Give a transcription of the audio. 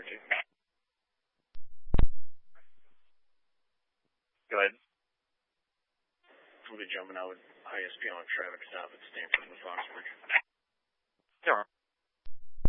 energy. Go ahead. We'll be jumping out with ISP on a traffic stop at Stanford with Foxbridge. Sure.